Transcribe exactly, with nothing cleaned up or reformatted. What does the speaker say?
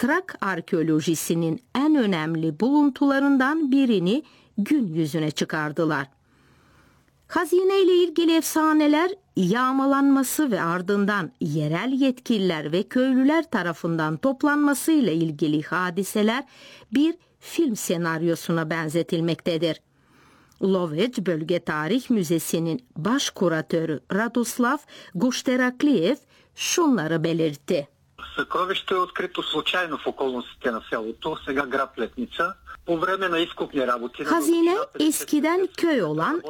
Trak arkeolojisinin en önemli buluntularından birini gün yüzüne çıkardılar. Hazine ile ilgili efsaneler, yağmalanması ve ardından yerel yetkililer ve köylüler tarafından toplanmasıyla ilgili hadiseler bir film senaryosuna benzetilmektedir. Lovec Bölge Tarih Müzesi'nin baş kuratörü Radoslav Gušterakliev şunları belirtti. Съкровище е открито случайно в околностите на селото, сега град Летница. По време на изкопни работи... Hazine eskiden köy olan